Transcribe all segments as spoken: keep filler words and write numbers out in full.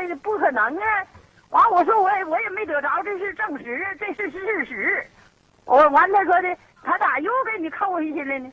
这不可能啊！完，我说我也我也没得着，这是证实，这是事实。我完他说的，他咋又给你扣回去了呢？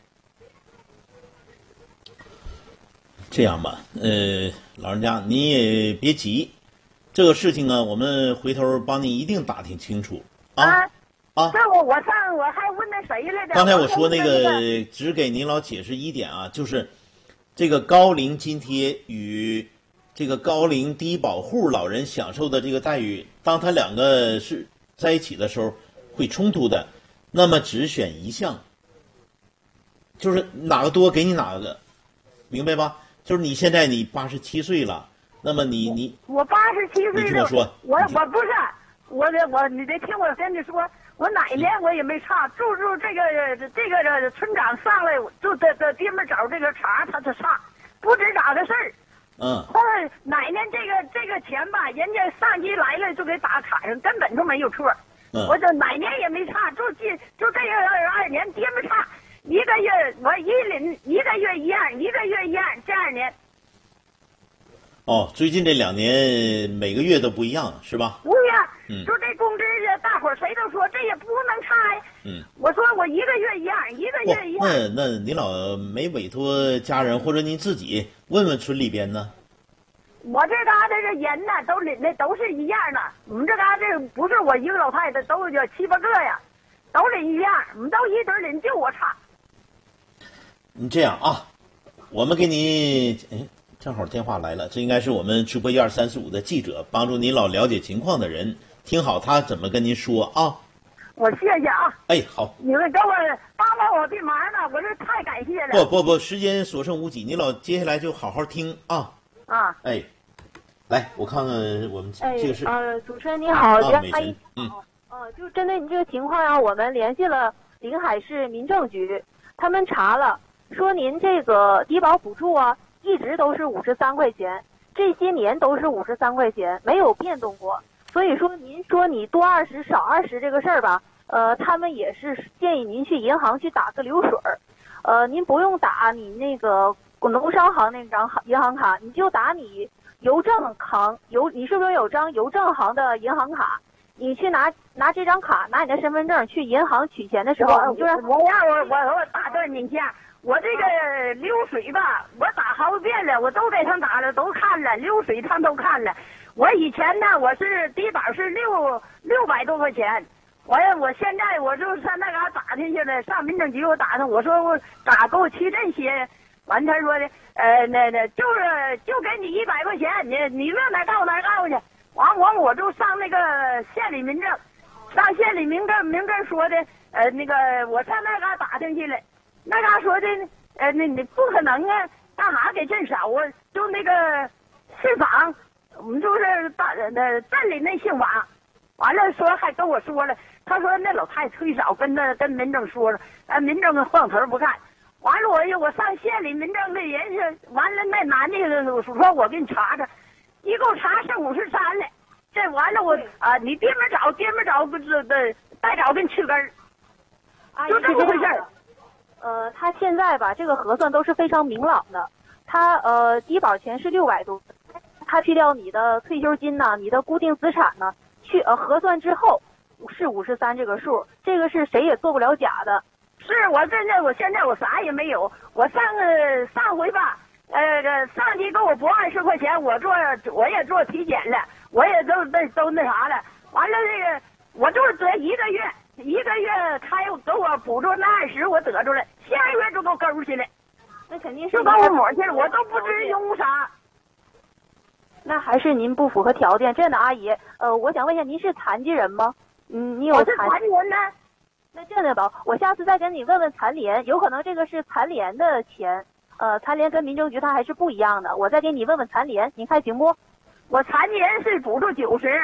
这样吧，呃，老人家你也别急，这个事情啊，我们回头帮你一定打听清楚啊。 啊啊， 这我我上我还问那谁来着？ 刚才我说那个个，只给您老解释一点啊，就是这个高龄津贴与这个高龄低保户老人享受的这个待遇，当他两个是在一起的时候会冲突的，那么只选一项，就是哪个多给你哪个，明白吧？就是你现在你八十七岁了，那么你你我八十七岁了， 你听我说， 我我不是我的我你得听我跟你说。我哪年我也没差，住住这个这个村长上来就在在地面找这个茬，他就差，不知咋个事儿。 嗯。 后来哪年这个这个钱吧，人家上级来了就给打卡上，根本就没有错。 嗯。 我这哪年也没差，就这就这个二年跌没差，一个月我一领一个月一样，一个月一样，这二年。 哦，最近这两年每个月都不一样，是吧？ 不一样。 嗯， 就这工资，大伙儿谁都说这也不能差呀。 嗯， 我说我一个月一样，一个月一样。 那那您老没委托家人或者您自己问问村里边呢？ 我这嘎达这人呢，都领的都是一样的。我们这嘎达这不是我一个老太太，都有七八个呀，都领一样，我们都一堆领，就我差。 你这样啊，我们给你哎。正好电话来了，这应该是我们直播一二三四五的记者，帮助您老了解情况的人，听好他怎么跟您说啊。 我谢谢啊。 哎，好。 你们给我帮帮我的忙了，我这太感谢了。 不不不，时间所剩无几，你老接下来就好好听啊。 啊。 哎，来，我看看我们这个是。 哎、呃，主持人你好， 啊， 袁阿姨。 嗯。 呃，就针对你这个情况啊，我们联系了临海市民政局，他们查了，说您这个低保补助啊。一直都是五十三块钱，这些年都是五十三块钱，没有变动过。所以说，您说你多二十少二十这个事儿吧，呃，他们也是建议您去银行去打个流水儿，呃，您不用打你那个农商行那张银行卡，你就打你邮政行邮，你是不是有张邮政行的银行卡？你去拿拿这张卡，拿你的身份证去银行取钱的时候，你就让我让我我我打断你一下。我这个流水吧，我打好几遍了，我都给他打了，都看了，流水他都看了。我以前呢，我是低保是六六百多块钱，我我现在我就上那嘎打听去了，上民政局我打听，我说我咋给我去这些？完他说的，呃，那那就是就给你一百块钱，你你乐哪告哪告去。完完我就上那个县里民政，上县里民政民政说的，呃，那个我上那嘎打听去了。那嘎说的，呃，那你不可能啊，干啥给这少啊？就那个信访，我们就是大那镇里那信访，完了说还跟我说了，他说那老太忒少，跟那跟民政说了，呃，民政晃头不干。完了我我上县里民政的人是，完了那男的我说我给你查查，一给我查剩五十三了，这完了我啊，你爹们找爹们找不知的，再找给你吃根儿，就这么回事儿。 呃，他现在吧，这个核算都是非常明朗的。他呃，低保钱是六百多，他去掉你的退休金呢，你的固定资产呢，去呃核算之后是五十三这个数，这个是谁也做不了假的。 是我现在我现在我啥也没有，我上个上回吧，呃，上级给我拨二十块钱，我做我也做体检了，我也都都都那啥了。完了这个我就得一个月。一个月他又给我补助那二十，我得着了，下个月就给我勾去了， 那肯定是就给我抹去了，我都不知用啥。 那还是您不符合条件，真的，阿姨。呃，我想问一下，您是残疾人吗？嗯，你有残？ 我是残疾人呢。 那这样的吧，我下次再跟你问问残联，有可能这个是残联的钱，呃，残联跟民政局它还是不一样的，我再给你问问残联，您看行不？ 我残疾人是补助九十。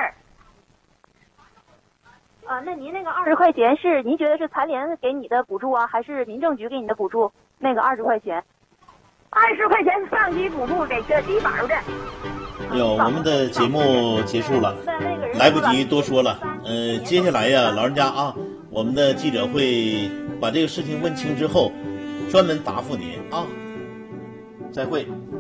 啊，那您那个二十块钱是您觉得是残联给你的补助啊，还是民政局给你的补助？那个二十块钱， 二十块钱是上级补助给这低保的。 哎呦，我们的节目结束了，来不及多说了。呃，接下来呀，老人家啊，我们的记者会把这个事情问清之后，专门答复您啊。再会。